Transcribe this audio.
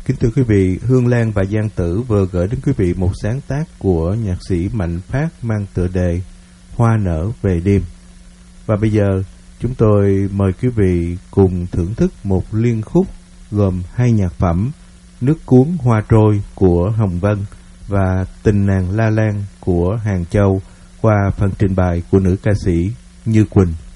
Kính thưa quý vị, Hương Lan và Giang Tử vừa gửi đến quý vị một sáng tác của nhạc sĩ Mạnh Phát mang tựa đề Hoa nở về đêm. Và bây giờ chúng tôi mời quý vị cùng thưởng thức một liên khúc gồm 2 nhạc phẩm: Nước cuốn hoa trôi của Hồng Vân và Tình nàng La Lan của Hàng Châu qua phần trình bày của nữ ca sĩ Như Quỳnh.